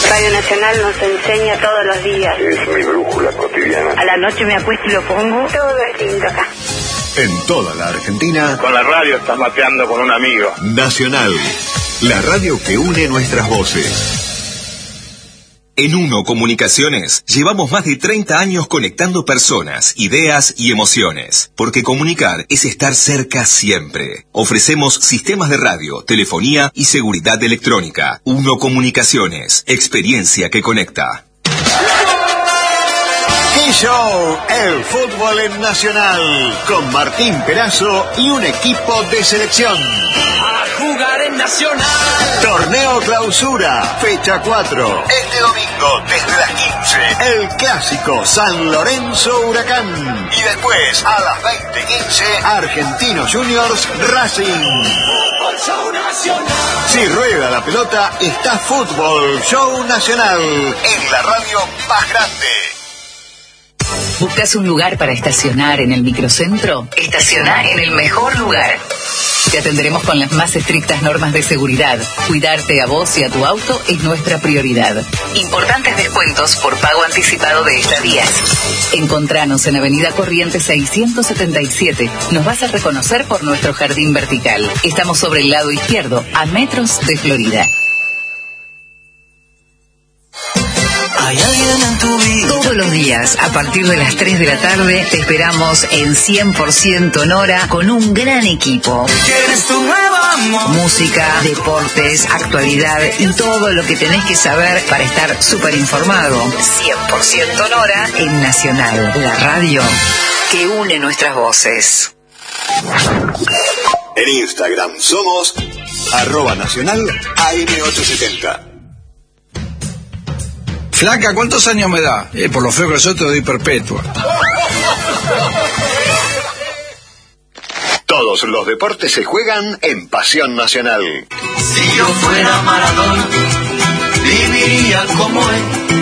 Radio Nacional nos enseña todos los días. Es mi brújula cotidiana. A la noche me acuesto y lo pongo. Todo es lindo acá. En toda la Argentina. Con la radio estás mateando con un amigo. Nacional, la radio que une nuestras voces. En Uno Comunicaciones llevamos más de 30 años conectando personas, ideas y emociones, porque comunicar es estar cerca siempre. Ofrecemos sistemas de radio, telefonía y seguridad electrónica. Uno Comunicaciones, experiencia que conecta. Show, el fútbol en Nacional, con Martín Perazo y un equipo de selección. A jugar en Nacional. Torneo Clausura, fecha 4. Este domingo, desde las 15, el clásico San Lorenzo Huracán. Y después, a las 20:15, Argentinos Juniors Racing. Fútbol Show Nacional. Si rueda la pelota, está Fútbol Show Nacional, en la radio más grande. ¿Buscas un lugar para estacionar en el microcentro? Estaciona en el mejor lugar. Te atenderemos con las más estrictas normas de seguridad. Cuidarte a vos y a tu auto es nuestra prioridad. Importantes descuentos por pago anticipado de estadías. Encontranos en Avenida Corrientes 677. Nos vas a reconocer por nuestro jardín vertical. Estamos sobre el lado izquierdo, a metros de Florida. Hay alguien en tu vida. Todos los días, a partir de las 3 de la tarde, te esperamos en 100% Nora con un gran equipo. ¿Quieres tu nuevo amor? Música, deportes, actualidad y todo lo que tenés que saber para estar súper informado. 100% Nora en Nacional, la radio que une nuestras voces. En Instagram somos @Nacional AM870. Flaca, ¿cuántos años me da? Por lo feo que soy te doy perpetua. Todos los deportes se juegan en Pasión Nacional. Si yo fuera Maradona, viviría como él.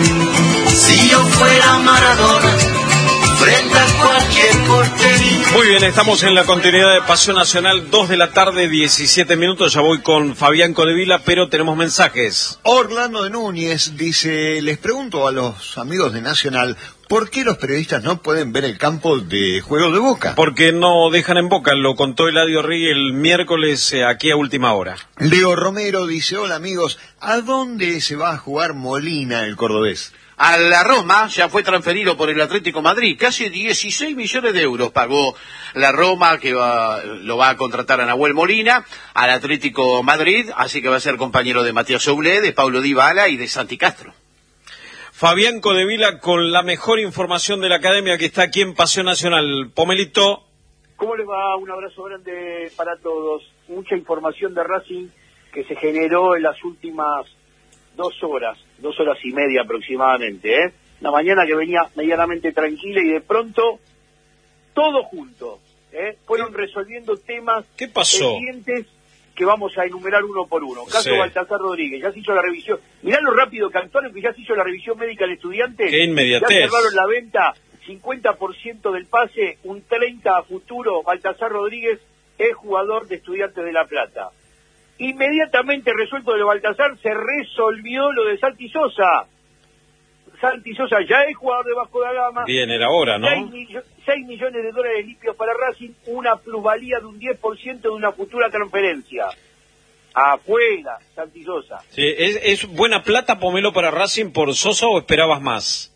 Si yo fuera Maradona, frente a cualquier portería. Muy bien, estamos en la continuidad de Pasión Nacional, 2 de la tarde, 17 minutos. Ya voy con Fabián Codevila, pero tenemos mensajes. Orlando de Núñez dice, les pregunto a los amigos de Nacional, ¿por qué los periodistas no pueden ver el campo de juego de Boca? Porque no dejan en Boca, lo contó Eladio Rigui el miércoles aquí a última hora. Leo Romero dice, hola amigos, ¿a dónde se va a jugar Molina, el cordobés? A la Roma, ya fue transferido por el Atlético Madrid, casi 16 millones de euros pagó la Roma, que lo va a contratar a Nahuel Molina, al Atlético Madrid, así que va a ser compañero de Matías Soulé, de Paulo Dybala y de Santi Castro. Fabián Codevila con la mejor información de la academia que está aquí en Pasión Nacional. Pomelito. ¿Cómo les va? Un abrazo grande para todos. Mucha información de Racing que se generó en las últimas 2 horas y media aproximadamente, ¿eh? Una mañana que venía medianamente tranquila y de pronto todo junto, ¿eh? Fueron resolviendo temas pendientes que vamos a enumerar uno por uno. Caso Baltasar Rodríguez, ya se hizo la revisión. Mirá lo rápido que actuaron, que ya se hizo la revisión médica al estudiante. ¡Qué inmediatez! Ya cerraron la venta, 50% del pase, un 30% a futuro. Baltasar Rodríguez es jugador de Estudiantes de La Plata. Inmediatamente resuelto de Baltasar, se resolvió lo de Santi Sosa. Santi Sosa ya es jugador de Vasco da Gama. Bien, era hora, ¿no? 6 millones de dólares limpios para Racing, una plusvalía de un 10% de una futura transferencia. Afuera, Santi Sosa. Sí, ¿es buena plata, Pomelo, para Racing por Sosa o esperabas más?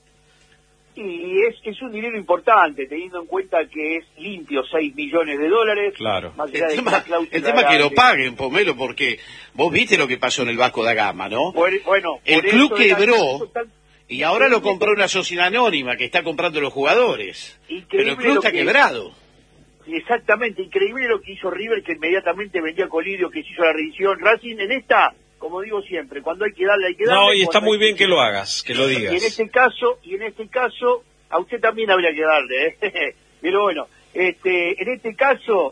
Y es un dinero importante, teniendo en cuenta que es limpio 6 millones de dólares. Claro. Más allá El tema que lo paguen, Pomelo, porque vos viste lo que pasó en el Vasco da Gama, ¿no? Bueno, el club quebró y ahora lo compró una sociedad anónima que está comprando los jugadores. Pero el club está quebrado. Exactamente, increíble lo que hizo River, que inmediatamente vendía Colidio, que se hizo la revisión. Racing en esta, como digo siempre, cuando hay que darle, hay que darle. No, y está muy bien que lo hagas, que lo digas. Y en este caso, a usted también habría que darle, ¿eh? Pero bueno, en este caso,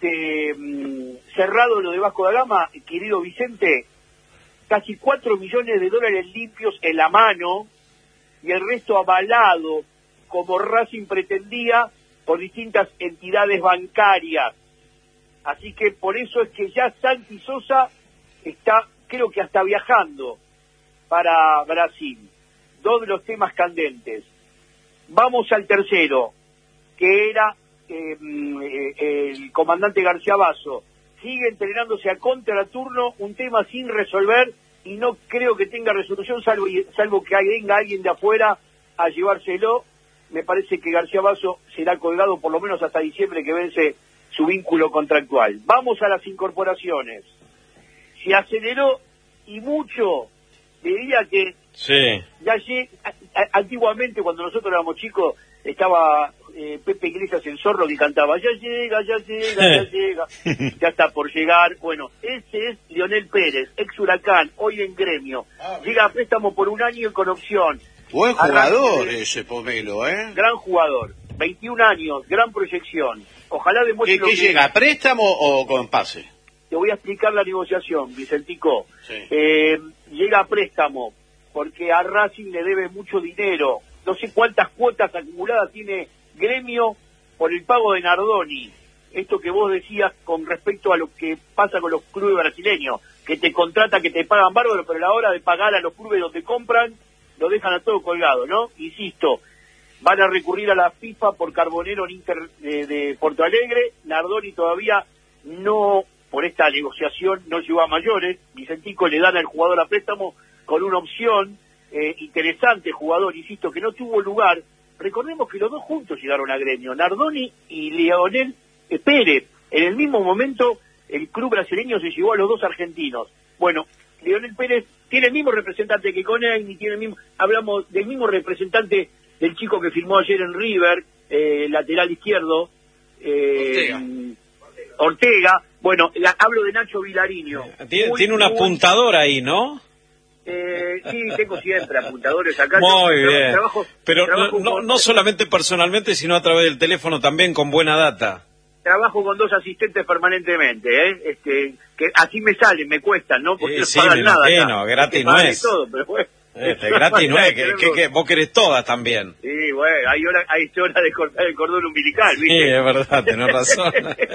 cerrado lo de Vasco da Gama, querido Vicente, casi 4 millones de dólares limpios en la mano, y el resto avalado, como Racing pretendía, por distintas entidades bancarias. Así que por eso es que ya Santi Sosa está, creo que hasta viajando para Brasil. 2 de los temas candentes. Vamos al tercero, que era el comandante García Basso. Sigue entrenándose a contraturno, un tema sin resolver, y no creo que tenga resolución, salvo que venga alguien de afuera a llevárselo. Me parece que García Basso será colgado por lo menos hasta diciembre, que vence su vínculo contractual. Vamos a las incorporaciones. Se aceleró y mucho, diría que sí. Ya antiguamente, cuando nosotros éramos chicos, estaba Pepe Iglesias, el zorro, que cantaba ya llega, ya está por llegar. Bueno, ese es Lionel Pérez, ex Huracán, hoy en Gremio. Llega a préstamo por 1 año y con opción. Buen jugador ese Pomelo, ¿eh? Gran jugador, 21 años, gran proyección. Ojalá demuestre ¿Qué llega, a préstamo o con pase? Te voy a explicar la negociación, Vicentico. Sí. Llega a préstamo porque a Racing le debe mucho dinero. No sé cuántas cuotas acumuladas tiene Gremio por el pago de Nardoni. Esto que vos decías con respecto a lo que pasa con los clubes brasileños, que te contratan, que te pagan bárbaro, pero a la hora de pagar a los clubes donde compran, lo dejan a todo colgado, ¿no? Insisto, van a recurrir a la FIFA por Carbonero en Inter de Porto Alegre. Nardoni todavía no, por esta negociación, no llegó a mayores. Vicentico le dan al jugador a préstamo con una opción interesante, jugador, insisto, que no tuvo lugar. Recordemos que los dos juntos llegaron a Gremio, Nardoni y Lionel Pérez. En el mismo momento, el club brasileño se llevó a los dos argentinos. Bueno, Lionel Pérez tiene el mismo representante que Conegni, hablamos del mismo representante del chico que firmó ayer en River, lateral izquierdo, Ortega. Bueno, hablo de Nacho Vilariño. Tiene un apuntador ahí, ¿no? Sí, tengo siempre apuntadores acá. Muy bien. Pero trabajo no solamente personalmente, sino a través del teléfono también, con buena data. Trabajo con 2 asistentes permanentemente, que así me salen, me cuestan, ¿no? Porque Sí, no pagan me nada. imagino, gratis no es. Todo, pero bueno. Gratis no es, que vos querés todas también. Sí, bueno, hay hora de cortar el cordón umbilical, ¿viste? Sí, es verdad, tenés razón.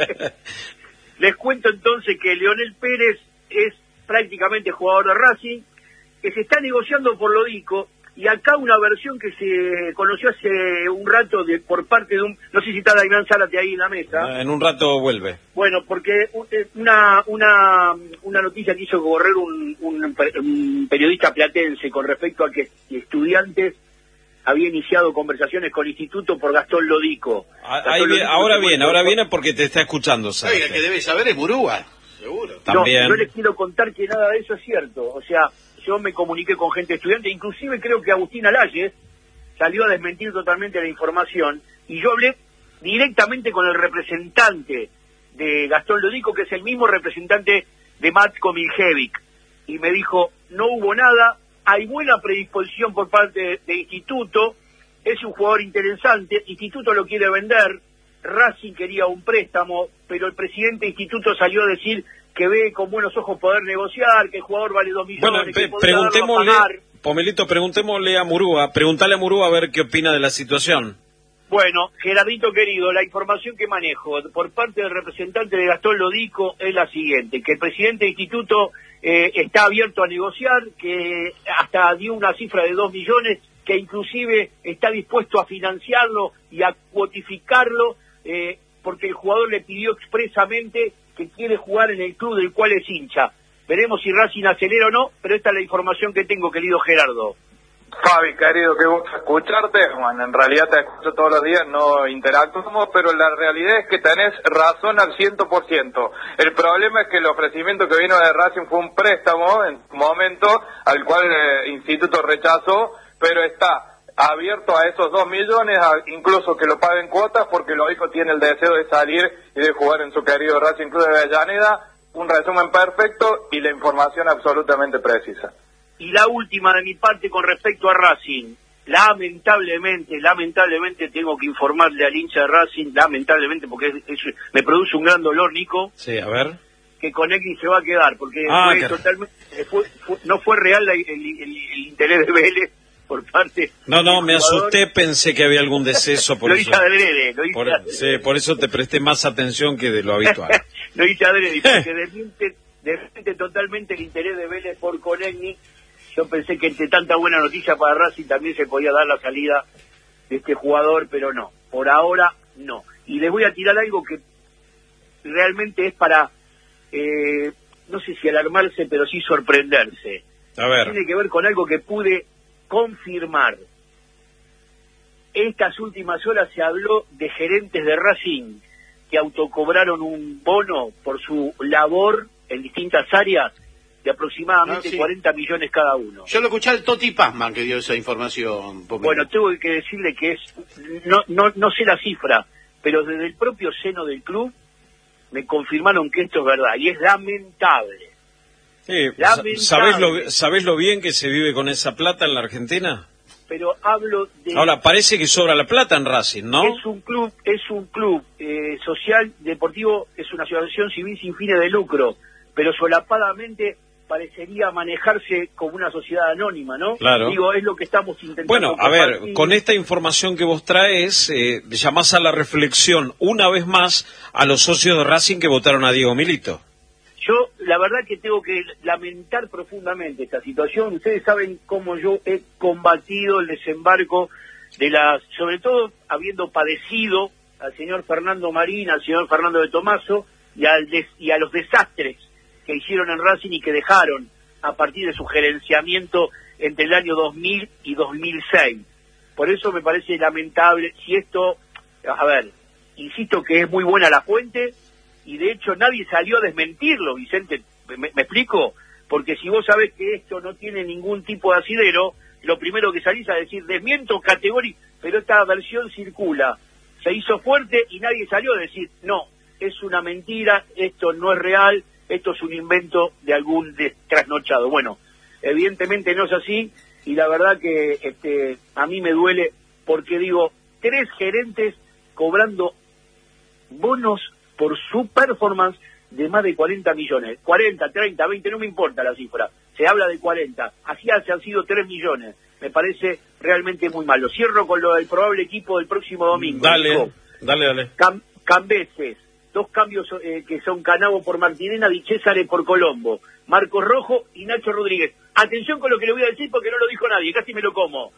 Les cuento entonces que Lionel Pérez es prácticamente jugador de Racing, que se está negociando por Lodico, y acá una versión que se conoció hace un rato por parte de no sé si está Daimán Zárate ahí en la mesa. En un rato vuelve. Bueno, porque una noticia que hizo correr un periodista platense con respecto a que Estudiantes había iniciado conversaciones con el instituto por Gastón Lodico. Ahora viene porque te está escuchando, ¿sabes? Oiga, que debe saber es Murúa, seguro. También. No, yo les quiero contar que nada de eso es cierto. O sea, yo me comuniqué con gente estudiante, inclusive creo que Agustín Alayes salió a desmentir totalmente la información, y yo hablé directamente con el representante de Gastón Lodico, que es el mismo representante de Matko Miljevic, y me dijo, no hubo nada, hay buena predisposición por parte de Instituto, es un jugador interesante, Instituto lo quiere vender, Racing quería un préstamo, pero el presidente de Instituto salió a decir que ve con buenos ojos poder negociar, que el jugador vale 2 millones, que preguntémosle, Pomelito, preguntémosle a Murúa, preguntale a Murúa a ver qué opina de la situación. Bueno, Gerardito querido, la información que manejo por parte del representante de Gastón Lodico es la siguiente, que el presidente del instituto está abierto a negociar, que hasta dio una cifra de 2 millones, que inclusive está dispuesto a financiarlo y a cuotificarlo, porque el jugador le pidió expresamente que quiere jugar en el club del cual es hincha. Veremos si Racing acelera o no, pero esta es la información que tengo, querido Gerardo. Fabi, querido, qué gusto escucharte. Bueno, en realidad te escucho todos los días, no interactuamos, pero la realidad es que tenés razón al 100%. El problema es que el ofrecimiento que vino de Racing fue un préstamo en su momento, al cual el instituto rechazó, pero está abierto a esos 2 millones, incluso que lo paguen cuotas, porque Lodico tiene el deseo de salir y de jugar en su querido Racing Club de Avellaneda. Un resumen perfecto y la información absolutamente precisa. Y la última de mi parte con respecto a Racing. Lamentablemente tengo que informarle al hincha de Racing, lamentablemente, porque me produce un gran dolor, Nico. Sí, a ver. Que Conegni se va a quedar, porque no fue real el interés de Vélez por parte... No, me asusté, pensé que había algún deceso, por lo eso... hice adrede, Sí, por eso te presté más atención que de lo habitual. Lo hice adrede, porque desmiente totalmente el interés de Vélez por Conegni, Yo pensé que entre tanta buena noticia para Racing también se podía dar la salida de este jugador, pero no, por ahora no. Y les voy a tirar algo que realmente es para, no sé si alarmarse, pero sí sorprenderse. A ver. Tiene que ver con algo que pude confirmar. Estas últimas horas se habló de gerentes de Racing que autocobraron un bono por su labor en distintas áreas de aproximadamente 40 millones cada uno. Yo lo escuché al Toti Pazman que dio esa información. Bueno, tengo que decirle que no sé la cifra, pero desde el propio seno del club me confirmaron que esto es verdad, y es lamentable. Sí, ¿sabés lo bien que se vive con esa plata en la Argentina? Pero hablo de... Ahora, parece que sobra la plata en Racing, ¿no? Es un club social, deportivo, es una asociación civil sin fines de lucro, pero solapadamente parecería manejarse como una sociedad anónima, ¿no? Claro. Digo, es lo que estamos intentando. Bueno, a ver, con esta información que vos traes, llamás a la reflexión una vez más a los socios de Racing que votaron a Diego Milito. Yo, la verdad que tengo que lamentar profundamente esta situación. Ustedes saben cómo yo he combatido el desembarco sobre todo habiendo padecido al señor Fernando Marín, al señor Fernando de Tomaso y a los desastres que hicieron en Racing y que dejaron a partir de su gerenciamiento entre el año 2000 y 2006. Por eso me parece lamentable si esto, a ver, insisto que es muy buena la fuente y de hecho nadie salió a desmentirlo, Vicente, ¿me explico? Porque si vos sabés que esto no tiene ningún tipo de asidero, lo primero que salís a decir, desmiento categoría, pero esta versión circula, se hizo fuerte y nadie salió a decir, no, es una mentira, esto no es real, esto es un invento de algún trasnochado. Bueno, evidentemente no es así, y la verdad que a mí me duele, porque digo, 3 gerentes cobrando bonos por su performance de más de 40 millones. 40, 30, 20, no me importa la cifra, se habla de 40, así han sido 3 millones. Me parece realmente muy malo. Cierro con lo del probable equipo del próximo domingo. Dale. Cambeses. 2 cambios que son Canavo por Martinena, Di Césare por Colombo, Marcos Rojo y Nacho Rodríguez. Atención con lo que le voy a decir porque no lo dijo nadie, casi me lo como.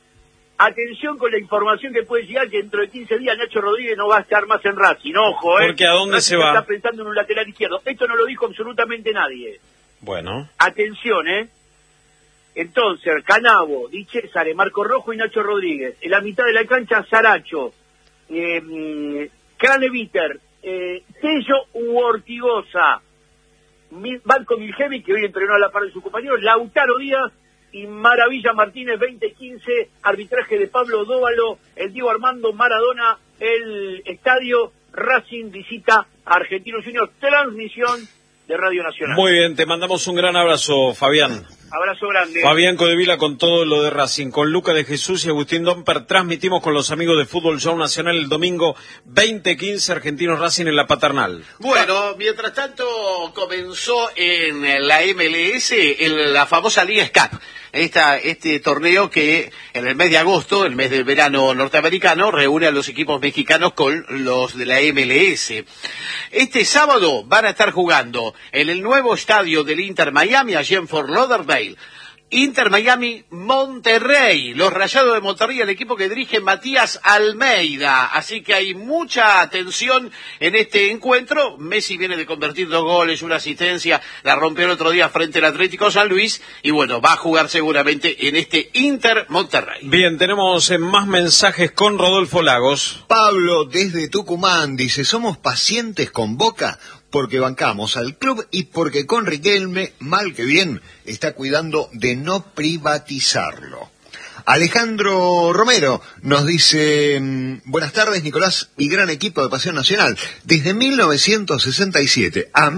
Atención con la información que puede llegar que dentro de 15 días Nacho Rodríguez no va a estar más en Racing, ojo, Porque ¿a dónde Racing se va? Está pensando en un lateral izquierdo. Esto no lo dijo absolutamente nadie. Bueno. Atención, Entonces, Canavo, Di Césare, Marcos Rojo y Nacho Rodríguez. En la mitad de la cancha, Saracho, Craneviter, Sello u Ortigosa, Marco Miljevic, que hoy entrenó a la par de sus compañeros, Lautaro Díaz y Maravilla Martínez, 2015, arbitraje de Pablo Dóvalo, el Diego Armando Maradona, el estadio Racing visita a Argentinos Juniors, transmisión de Radio Nacional. Muy bien, te mandamos un gran abrazo, Fabián. Abrazo grande. Fabián Codevila con todo lo de Racing, con Luca de Jesús y Agustín Domper. Transmitimos con los amigos de Fútbol Show Nacional el domingo 20:15 Argentinos Racing en la Paternal. Bueno, mientras tanto comenzó en la MLS la famosa Liga SCAP. Este torneo que en el mes de agosto, el mes del verano norteamericano, reúne a los equipos mexicanos con los de la MLS. Este sábado van a estar jugando en el nuevo estadio del Inter Miami, allí en Fort Lauderdale. Inter Miami Monterrey, los Rayados de Monterrey, el equipo que dirige Matías Almeida, así que hay mucha atención en este encuentro. Messi viene de convertir 2 goles, una asistencia, la rompió el otro día frente al Atlético San Luis y bueno, va a jugar seguramente en este Inter Monterrey. Bien, tenemos más mensajes con Rodolfo Lagos. Pablo desde Tucumán dice, somos pacientes con Boca porque bancamos al club y porque con Riquelme, mal que bien, está cuidando de no privatizarlo. Alejandro Romero nos dice, buenas tardes Nicolás y gran equipo de Pasión Nacional. Desde 1967 a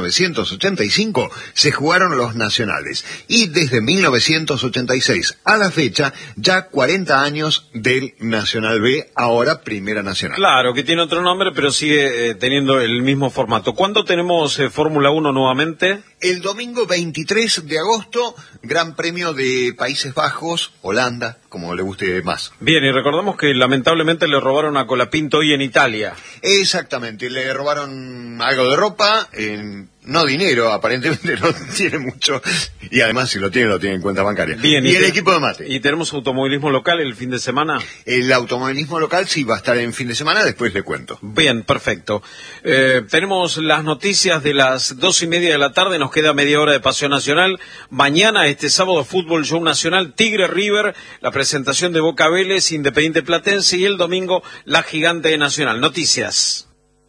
1985 se jugaron los nacionales y desde 1986 a la fecha ya 40 años del Nacional B, ahora Primera Nacional. Claro, que tiene otro nombre pero sigue teniendo el mismo formato. ¿Cuándo tenemos Fórmula 1 nuevamente? El domingo 23 de agosto, Gran Premio de Países Bajos, Holanda, como le guste más. Bien, y recordamos que lamentablemente le robaron a Colapinto hoy en Italia. Exactamente, le robaron algo de ropa, no dinero, aparentemente no tiene mucho, y además si lo tiene en cuenta bancaria. Bien, y el equipo de mate. ¿Y tenemos automovilismo local el fin de semana? El automovilismo local sí va a estar en fin de semana, después le cuento. Bien, perfecto. Tenemos las noticias de las 2:30 de la tarde, nos queda media hora de Paseo Nacional. Mañana, este sábado, Fútbol Show Nacional, Tigre River, la presentación de Boca Vélez, Independiente Platense, y el domingo, la Gigante de Nacional. Noticias.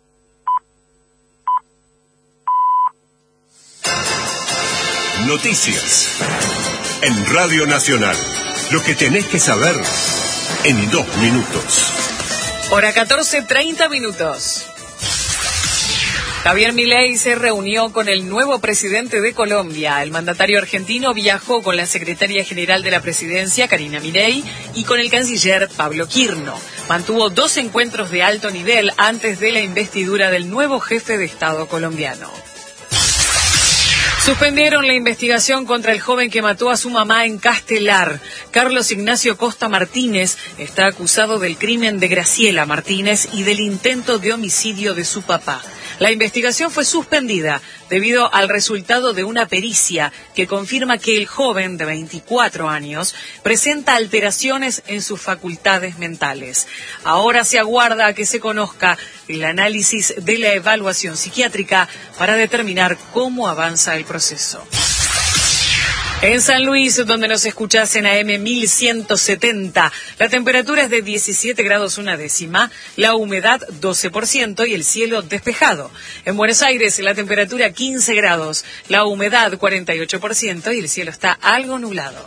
Noticias en Radio Nacional. Lo que tenés que saber en 2 minutos. Hora 14:30 minutos. Javier Milei se reunió con el nuevo presidente de Colombia. El mandatario argentino viajó con la secretaria general de la presidencia, Karina Milei, y con el canciller Pablo Quirno. Mantuvo 2 encuentros de alto nivel antes de la investidura del nuevo jefe de Estado colombiano. Suspendieron la investigación contra el joven que mató a su mamá en Castelar. Carlos Ignacio Costa Martínez está acusado del crimen de Graciela Martínez y del intento de homicidio de su papá. La investigación fue suspendida debido al resultado de una pericia que confirma que el joven de 24 años presenta alteraciones en sus facultades mentales. Ahora se aguarda a que se conozca el análisis de la evaluación psiquiátrica para determinar cómo avanza el proceso. En San Luis, donde nos escuchás en AM 1170, la temperatura es de 17 grados 1/10, la humedad 12% y el cielo despejado. En Buenos Aires, la temperatura 15 grados, la humedad 48% y el cielo está algo nublado.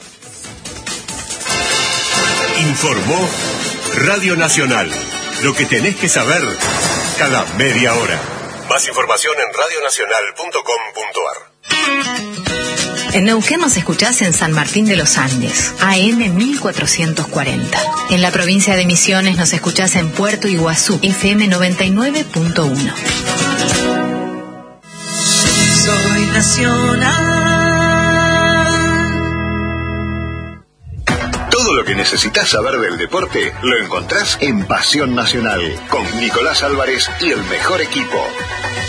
Informó Radio Nacional. Lo que tenés que saber cada media hora. Más información en radionacional.com.ar. En Neuquén nos escuchás en San Martín de los Andes, AM 1440. En la provincia de Misiones nos escuchás en Puerto Iguazú, FM 99.1. Soy nacional. Todo lo que necesitas saber del deporte lo encontrás en Pasión Nacional, con Nicolás Álvarez y el mejor equipo.